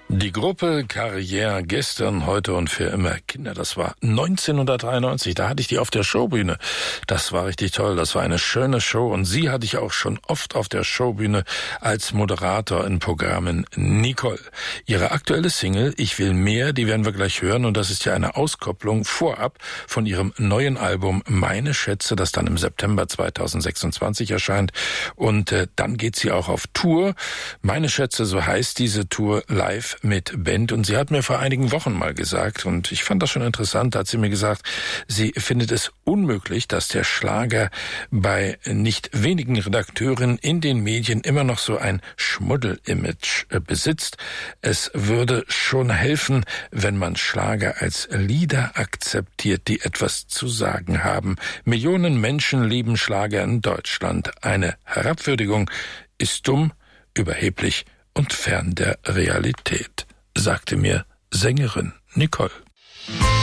Die Gruppe Karriere gestern, heute und für immer. Kinder, das war 1993, da hatte ich die auf der Showbühne. Das war richtig toll, das war eine schöne Show und sie hatte ich auch schon oft auf der Showbühne als Moderator in Programmen. Nicole. Ihre aktuelle Single Ich will mehr, die werden wir gleich hören und das ist ja eine Auskopplung vorab von ihrem neuen Album Meine Schätze, das dann im September 2026 erscheint und dann geht sie auch auf Tour. Meine Schätze, so heißt diese Tour, live mit Band und sie hat mir vor einigen Wochen mal gesagt und ich fand das schon interessant, da hat sie mir gesagt, sie findet es unmöglich, dass der Schlager bei nicht wenigen Redakteuren in den Medien immer noch so ein Schmuddel-Image besitzt. Es würde schon helfen, wenn man Schlager als Lieder akzeptiert, die etwas zu sagen haben. Millionen Menschen lieben Schlager in Deutschland. Eine Herabwürdigung ist dumm, überheblich und fern der Realität, sagte mir Sängerin Nicole.